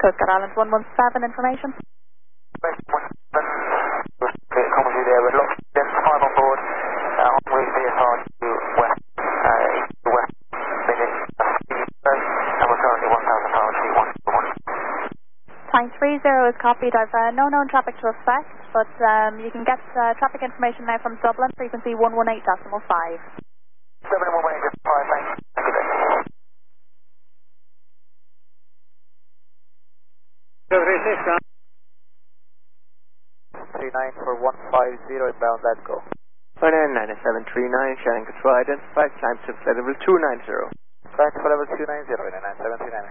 Coastal Island 117 information. Come with you there, we're locked in, 5 on board, on with VSR to west, east to west, minutes, and we're currently 1,000 pounds, 1. Tank 30 is copied. I've no known traffic to affect, but you can get traffic information now from Dublin, frequency 118.5. 7 and 118.5, thanks. Good day. 39 for 150 inbound, let's go. 9739, Shannon Control identified, climb to flight level 290. Climb to level 290, 9739.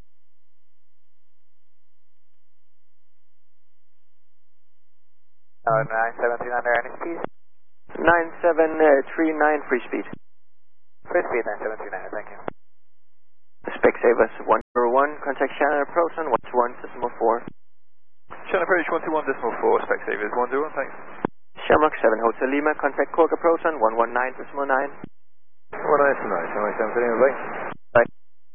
Oh, 9739 there, any speed? 9739, free speed. Free speed, 9739, thank you. Specsavers 101, contact Shannon approach on 121, decimal 4. Shannon approach 121.4, Specsavers 101, thanks. Shamrock 7 Hotel Lima, contact Cork approach on 119.9. 119, Shannon 739, thanks. Bye.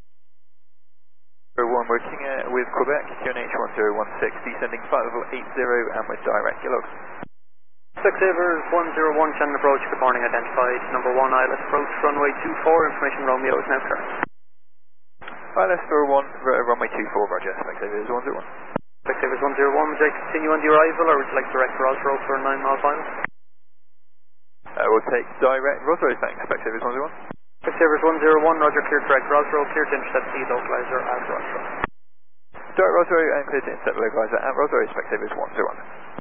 01 working with Quebec, QNH 10160, descending flight level 80 and with direct your logs. Specsavers 101, Shannon approach, good morning, identified. Number 1 ILS approach, runway 24, information Romeo is now correct. ILS 01, runway 24, roger, Specsavers 101. Specsavers 101, would you like to continue on the arrival or would you like direct Rosro for a 9 mile final? We'll take direct Rosro, thanks, Specsavers 101. Specsavers 101, roger, cleared direct Rosro, cleared to intercept the localizer at Rosro. Direct Rosro and cleared to intercept the localizer at Rosro, Specsavers 101.